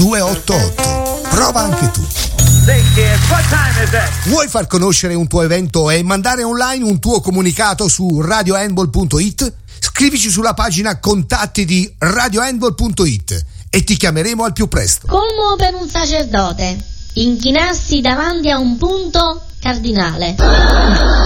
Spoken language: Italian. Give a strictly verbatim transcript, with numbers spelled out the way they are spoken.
due otto otto. Prova anche tu. Vuoi far conoscere un tuo evento e mandare online un tuo comunicato su radio handball punto it? Scrivici sulla pagina contatti di radio handball punto it e ti chiameremo al più presto. Colmo per un sacerdote: inchinarsi davanti a un punto cardinale.